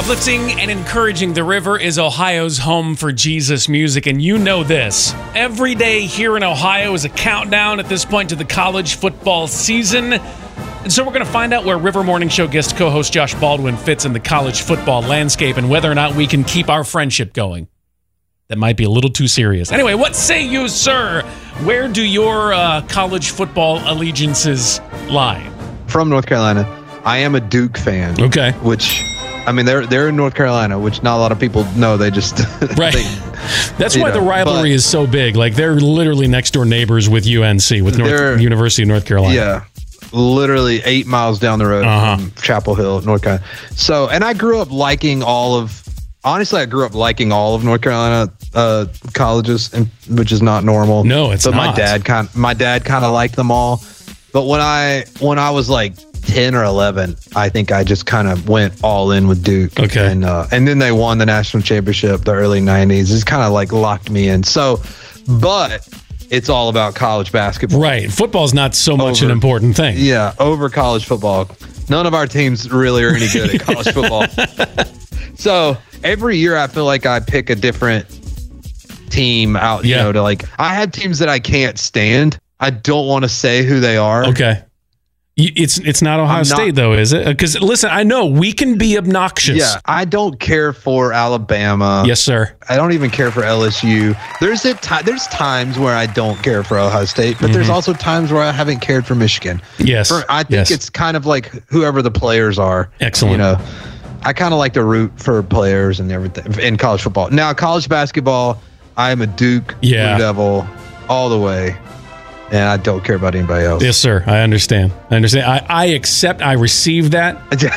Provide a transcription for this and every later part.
Uplifting and encouraging, the River is Ohio's home for Jesus music, and you know this. Every day here in Ohio is a countdown at this point to the college football season. And so we're going to find out where River Morning Show guest co-host Josh Baldwin fits in the college football landscape and whether or not we can keep our friendship going. That might be a little too serious. Anyway, what say you, sir? Where do your college football allegiances lie? From North Carolina. I am a Duke fan. Okay. Which, I mean, they're in North Carolina, which not a lot of people know. They just right. That's why the rivalry is so big. Like, they're literally next door neighbors with UNC, with University of North Carolina. Yeah. Literally 8 miles down the road from Chapel Hill, North Carolina. So, and I grew up liking all of North Carolina colleges, which is not normal. No, it's not. But my dad kind of liked them all. But when I was like 10 or 11, I think I just kind of went all in with Duke. Okay. And then they won the national championship the early 90s. It's kind of like locked me in. So, but it's all about college basketball. Right. Football's not so much an important thing. Yeah, over college football. None of our teams really are any good at college football. So every year I feel like I pick a different team out, you know, to like, I had teams that I can't stand. I don't want to say who they are. Okay. It's not Ohio State, though, is it? Because, listen, I know we can be obnoxious. Yeah, I don't care for Alabama. Yes, sir. I don't even care for LSU. There's times where I don't care for Ohio State, but there's also times where I haven't cared for Michigan. Yes. I think it's kind of like whoever the players are. Excellent. You know, I kind of like to root for players and everything in college football. Now, college basketball, I am a Duke Blue Devil all the way. And I don't care about anybody else. Yes, sir. I understand. I accept. I receive that.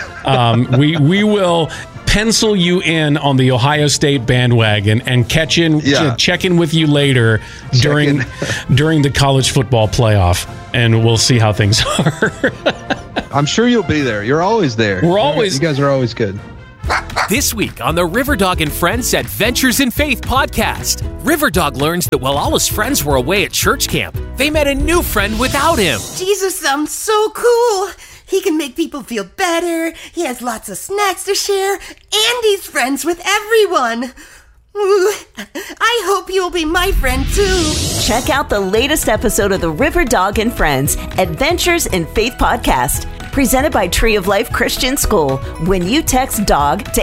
We will pencil you in on the Ohio State bandwagon and check in with you later during the college football playoff, and we'll see how things are. I'm sure you'll be there. You're always there. You guys are always good. This week on the Riverdog and Friends Adventures in Faith podcast, Riverdog learns that while all his friends were away at church camp, they met a new friend without him. Jesus sounds so cool. He can make people feel better. He has lots of snacks to share, and he's friends with everyone. Ooh, I hope you'll be my friend too. Check out the latest episode of the Riverdog and Friends Adventures in Faith podcast, presented by Tree of Life Christian School, when you text DOG to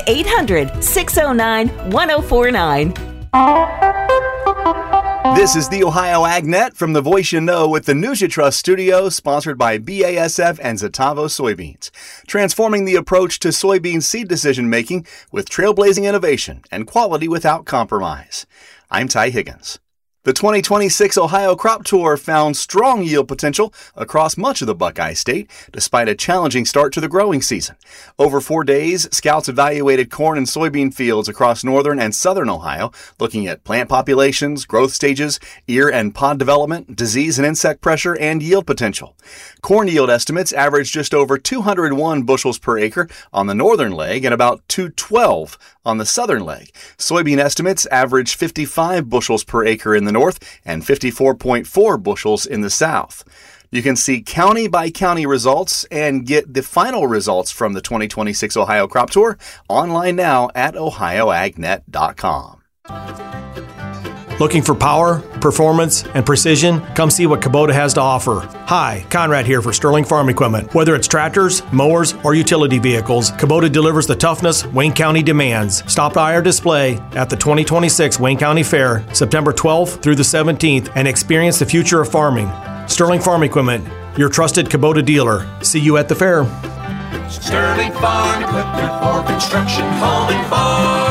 800-609-1049. This is the Ohio AgNet from the Voice You Know with the News You Trust studio, sponsored by BASF and Zetavo soybeans, transforming the approach to soybean seed decision-making with trailblazing innovation and quality without compromise. I'm Ty Higgins. The 2026 Ohio Crop Tour found strong yield potential across much of the Buckeye State, despite a challenging start to the growing season. Over 4 days, scouts evaluated corn and soybean fields across northern and southern Ohio, looking at plant populations, growth stages, ear and pod development, disease and insect pressure, and yield potential. Corn yield estimates averaged just over 201 bushels per acre on the northern leg and about 212 on the southern leg. Soybean estimates averaged 55 bushels per acre in the north and 54.4 bushels in the south. You can see county-by-county results and get the final results from the 2026 Ohio Crop Tour online now at ohioagnet.com. Looking for power, performance, and precision? Come see what Kubota has to offer. Hi, Conrad here for Sterling Farm Equipment. Whether it's tractors, mowers, or utility vehicles, Kubota delivers the toughness Wayne County demands. Stop by our display at the 2026 Wayne County Fair, September 12th through the 17th, and experience the future of farming. Sterling Farm Equipment, your trusted Kubota dealer. See you at the fair. Sterling Farm Equipment for construction, home, and farm.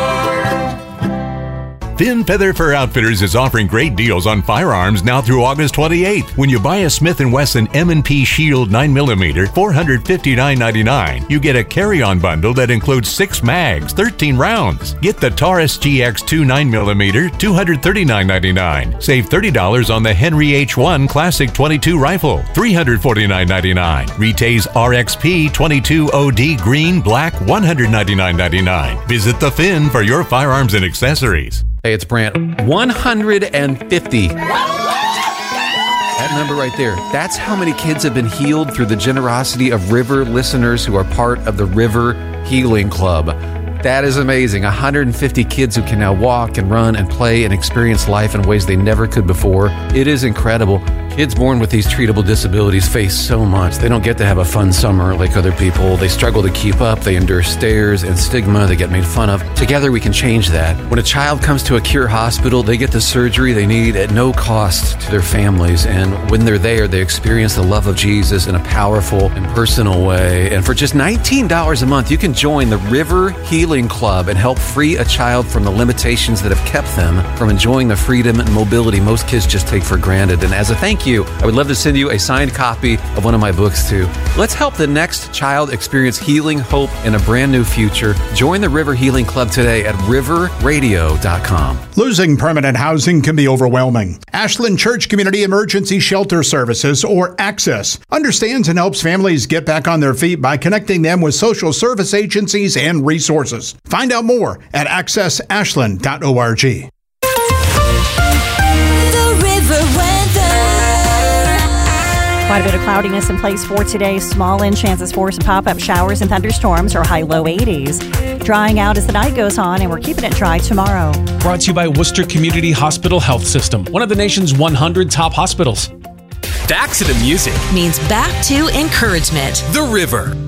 Finn Feather Fur Outfitters is offering great deals on firearms now through August 28th. When you buy a Smith & Wesson M&P Shield 9mm, $459.99, you get a carry-on bundle that includes 6 mags, 13 rounds. Get the Taurus GX2 9mm, $239.99. Save $30 on the Henry H1 Classic 22 rifle, $349.99. Retay's RXP 22 OD Green Black, $199.99. Visit the Finn for your firearms and accessories. Hey, it's Brant. 150. That number right there, that's how many kids have been healed through the generosity of River listeners who are part of the River Healing Club. That is amazing. 150 kids who can now walk and run and play and experience life in ways they never could before. It is incredible. Kids born with these treatable disabilities face so much. They don't get to have a fun summer like other people. They struggle to keep up. They endure stares and stigma. They get made fun of. Together, we can change that. When a child comes to a Cure hospital, they get the surgery they need at no cost to their families. And when they're there, they experience the love of Jesus in a powerful and personal way. And for just $19 a month, you can join the River Healing Club and help free a child from the limitations that have kept them from enjoying the freedom and mobility most kids just take for granted. And as a thank you, I would love to send you a signed copy of one of my books too. Let's help the next child experience healing, hope, and a brand new future. Join the River Healing Club today at riverradio.com. Losing permanent housing can be overwhelming. Ashland Church Community Emergency Shelter Services, or ACCESS, understands and helps families get back on their feet by connecting them with social service agencies and resources. Find out more at accessashland.org. Quite a bit of cloudiness in place for today. Small in chances for some pop-up showers and thunderstorms, or high-low 80s. Drying out as the night goes on, and we're keeping it dry tomorrow. Brought to you by Worcester Community Hospital Health System, one of the nation's 100 top hospitals. Back to the music means back to encouragement. The River.